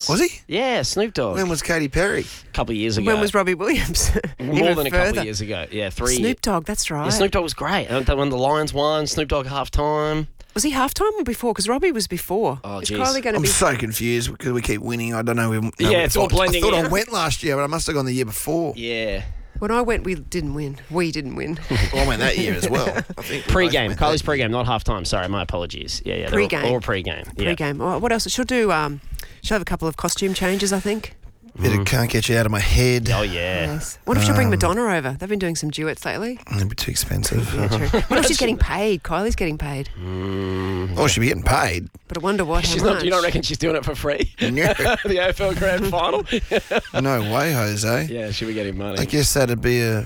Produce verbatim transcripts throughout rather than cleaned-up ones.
Was he? Yeah, Snoop Dogg. When was Katy Perry? A couple of years ago. When was Robbie Williams? More Even than a further. couple of years ago. Yeah, three. Snoop Dogg, that's right. Yeah, Snoop Dogg was great. And when the Lions won, Snoop Dogg half time. Was he halftime or before? Because Robbie was before. Oh, Is jeez. Kylie going to I'm be... so confused because we keep winning. I don't know. We, no, Yeah, it's all I thought- blending I thought in. I went last year, but I must have gone the year before. Yeah. When I went, we didn't win. We didn't win. Well, I went that year as well. I think we Pre-game. both went Kylie's that pre-game, not half-time. Sorry, my apologies. Yeah, yeah. they're Pre-game. All, all pre-game. Yeah. Pre-game. Oh, what else? She'll do... Um, she'll have a couple of costume changes, I think. year. Bit of Can't Get You Out of My Head. Oh, yeah. Yes. What if she'll bring Madonna over? They've been doing some duets lately. It'd be too expensive. Yeah, true. What if she's getting paid? Kylie's getting paid. Oh, she'd be getting paid. But I wonder what, how She's much. not, you don't reckon she's doing it for free? No, The A F L Grand Final? no way, Jose. Yeah, she'll be getting money. I guess that'd be a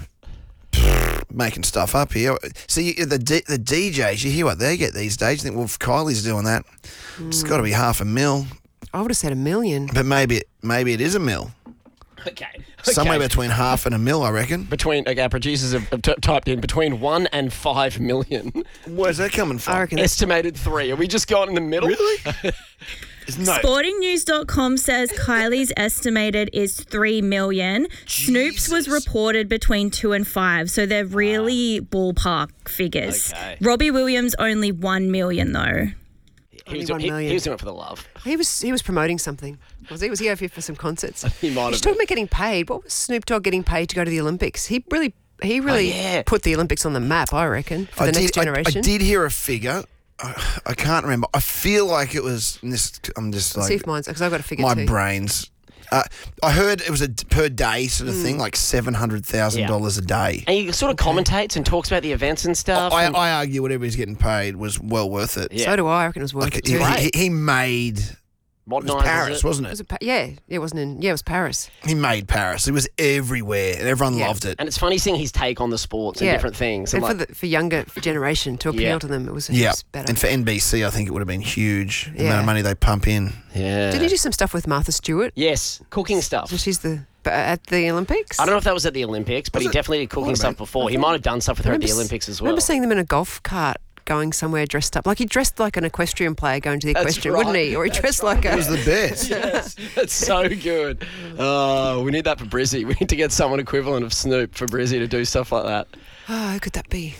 making stuff up here. See, the D, the D Js, you hear what they get these days. You think, well, if Kylie's doing that, it's got to be half a mil. I would have said a million. But maybe it, maybe it is a mil. Okay. Somewhere Okay. between half and a mil, I reckon. Between, okay, our producers have, have t- typed in between one and five million. Where's that coming from? I reckon that's... Estimated three. Are we just going in the middle? Really? There's no. Sporting News dot com says Kylie's estimated is three million. Snoop's was Jesus. reported between two and five, so they're really ballpark figures. Okay. Robbie Williams only one million though. He was, Only one he, million. he was doing it for the love. He was he was promoting something. Was he? Was he over here for some concerts? He might have She's talking been. about getting paid. What was Snoop Dogg getting paid to go to the Olympics? He really he really Oh, yeah. put the Olympics on the map, I reckon, for I the did, next I- generation. I, did hear a figure. I, I can't remember. I feel like it was. and This I'm just See like if mine's because I've got a figure my too. brains. Uh, I heard it was a d- per day sort of Mm. thing, like seven hundred thousand Yeah. dollars a day. And he sort of commentates and talks about the events and stuff. I, and- I argue whatever he's getting paid was well worth it. Yeah. So do I. I reckon it was worth Like it he, too. he, he made it was Modernises Paris, it. wasn't Was it? it pa- yeah, it wasn't in. Yeah, it was Paris. He made Paris. It was everywhere, and everyone Yeah. loved it. And it's funny seeing his take on the sports and Yeah. different things. And And for like, the for younger generation to appeal Yeah. to them, it was, it Yeah, was better. and for N B C, I think it would have been huge. The Yeah. amount of money they pump in. yeah. Did he do some stuff with Martha Stewart? Yes, cooking stuff. So she's the but at the Olympics. I don't know if that was at the Olympics, but Was he it? definitely did cooking Might have stuff been. before. He might have done stuff with her at the Remember s- Olympics as I well. remember seeing them in a golf cart going somewhere dressed up. Like he dressed like an equestrian player going to the That's equestrian, right. wouldn't he? Or he That's dressed right. like It a. was the best. Yes, that's so good. Oh, we need that for Brizzy. We need to get someone equivalent of Snoop for Brizzy to do stuff like that. Oh, who could that be?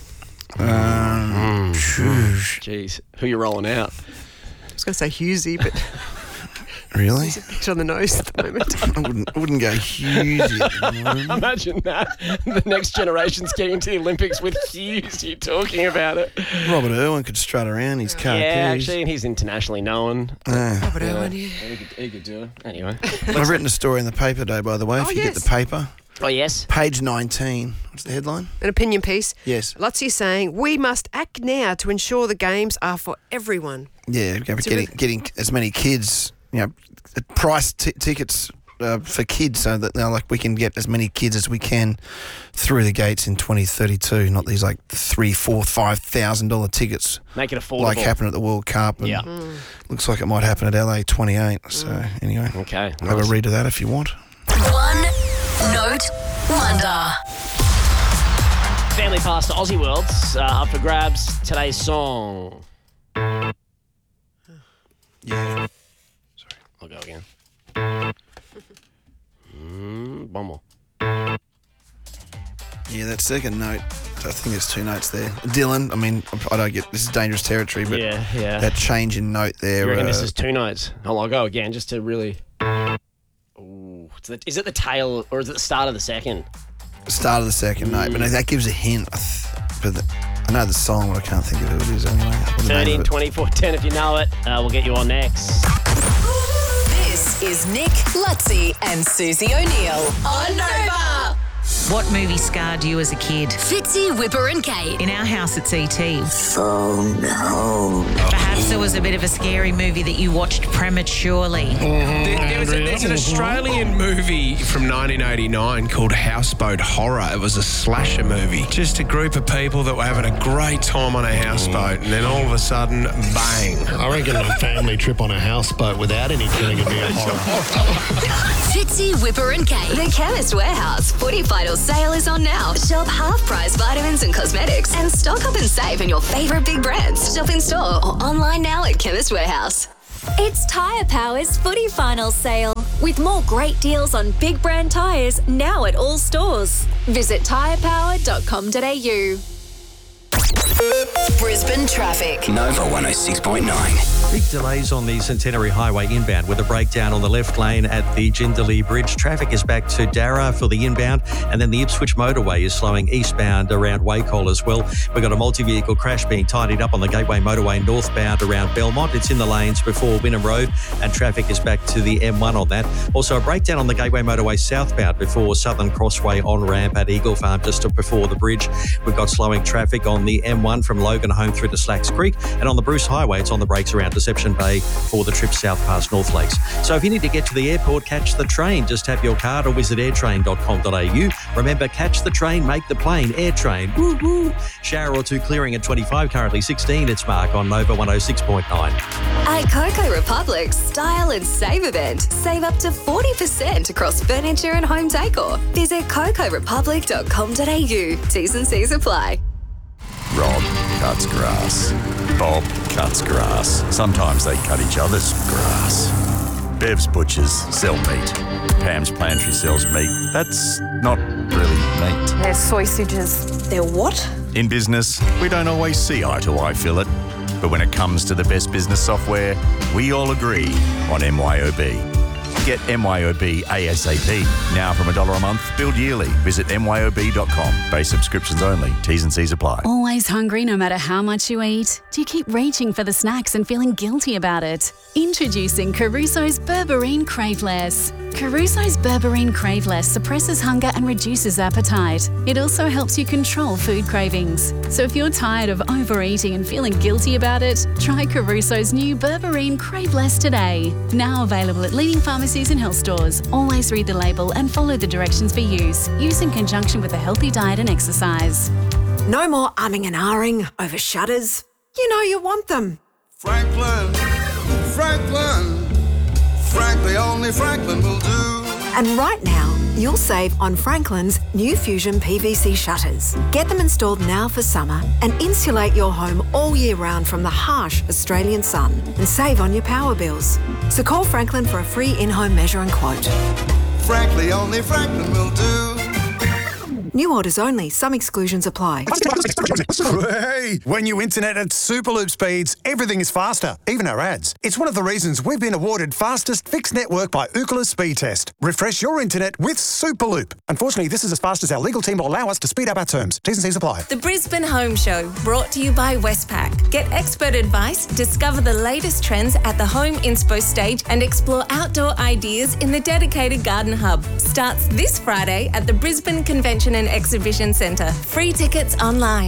Um, shoosh. Jeez, who you rolling out? I was going to say Husey, but Really? he's a picture on the nose at the moment. I wouldn't, I wouldn't go huge. at the moment. Imagine that. The next generation's getting to the Olympics with Hughes. You talking about it? Robert Irwin could strut around his car Yeah, keys. actually, and he's internationally known. Yeah. But Irwin, yeah. He could, he could do it. Anyway. I've written a story in the paper today, by the way. Oh, if you yes. get the paper, Oh, yes. page nineteen. What's the headline? An opinion piece. Yes. Lutzi saying, we must act now to ensure the games are for everyone. Yeah, getting really- getting as many kids. You know, price t- tickets uh, for kids, so that you know, like we can get as many kids as we can through the gates in twenty thirty-two. Not these like three, four, five thousand dollar tickets Make it affordable. like happened at the World Cup. And Yeah. looks like it might happen at L A twenty-eight. So anyway, Okay. have a nice. read of that if you want. One Note Wonder. Family Pass to Aussie Worlds uh, up for grabs. Today's song. Yeah. I'll go again. Mm, one more. Yeah, that second note. I think there's two notes there. Dylan, I mean, I don't get this is dangerous territory, but Yeah, yeah. that change in note there. You reckon uh, this is two notes? Oh, I'll go again just to really. Ooh, it's the, is it the tail or is it the start of the second? start of the second note, but no, that gives a hint. I th- But the, I know the song, but I can't think of who it is anyway. What the name thirteen, of it? twenty-four, ten if you know it. Uh, we'll get you on next. This is Nick, Lutzi, and Susie O'Neill on Nova. What movie scarred you as a kid? Fitzy, Whipper, and Kate. In our house, it's E T. Phone home. Perhaps there was a bit of a scary movie that you watched prematurely. There, there was a, there's an Australian movie from nineteen eighty-nine called Houseboat Horror. It was a slasher movie. Just a group of people that were having a great time on a houseboat, and then all of a sudden, bang. I reckon a family trip on a houseboat without any killing would be a horror. Fitzy, Whipper, and Kate. The Chemist Warehouse Footy Final sale is on now. Shop half-price vitamins and cosmetics and stock up and save on your favourite big brands. Shop in store or online now at Chemist Warehouse. It's Tyre Power's Footy Final sale. with more great deals on big brand tyres now at all stores. Visit tyre power dot com dot a u. Brisbane traffic. Nova one oh six point nine. Big delays on the Centenary Highway inbound with a breakdown on the left lane at the Jindalee Bridge. Traffic is back to Darra for the inbound, and then the Ipswich motorway is slowing eastbound around Wacol as well. We've got a multi-vehicle crash being tidied up on the Gateway motorway northbound around Belmont. It's in the lanes before Wynnum Road, and traffic is back to the M one on that. Also a breakdown on the Gateway motorway southbound before Southern Crossway on-ramp at Eagle Farm just before the bridge. We've got slowing traffic on the M one from Logan home through to Slacks Creek, and on the Bruce Highway it's on the brakes around Deception Bay for the trip south past North Lakes. So if you need to get to the airport, catch the train. Just tap your card or visit airtrain dot com dot a u. Remember, catch the train, make the plane. Airtrain. Woo woo. Shower or two clearing at twenty-five, currently sixteen. It's Mark on Nova one oh six point nine. At Coco Republic's Style and Save event, save up to forty percent across furniture and home decor. Visit coco republic dot com dot a u. T's and C's apply. Rob cuts grass. Bob cuts grass. Sometimes they cut each other's grass. Bev's Butchers sell meat. Pam's Pantry sells meat. That's not really meat. They're sausages. They're what? In business, we don't always see eye to eye, Philip. But when it comes to the best business software, we all agree on M Y O B. Get M Y O B ASAP. Now from a dollar a month, billed yearly. Visit M Y O B dot com. Base subscriptions only. T's and C's apply. Always hungry no matter how much you eat? Do you keep reaching for the snacks and feeling guilty about it? Introducing Caruso's Berberine Craveless. Caruso's Berberine Craveless suppresses hunger and reduces appetite. It also helps you control food cravings. So if you're tired of overeating and feeling guilty about it, try Caruso's new Berberine Craveless today. Now available at leading pharmacies and health stores. Always read the label and follow the directions for use. Use in conjunction with a healthy diet and exercise. No more umming and ahhing over shutters. You know you want them. Franklin, Franklin, frankly only Franklin will do. And right now, you'll save on Franklin's new Fusion P V C shutters. Get them installed now for summer and insulate your home all year round from the harsh Australian sun and save on your power bills. So call Franklin for a free in-home measure and quote. Frankly only Franklin will do. New orders only. Some exclusions apply. Hey, when you internet at Superloop speeds, everything is faster, even our ads. It's one of the reasons we've been awarded fastest fixed network by Ookla Speed Test. Refresh your internet with Superloop. Unfortunately, this is as fast as our legal team will allow us to speed up our terms. T's and C's apply. The Brisbane Home Show, brought to you by Westpac. Get expert advice, discover the latest trends at the Home Inspo stage, and explore outdoor ideas in the dedicated Garden Hub. Starts this Friday at the Brisbane Convention and Exhibition Centre. Free tickets online.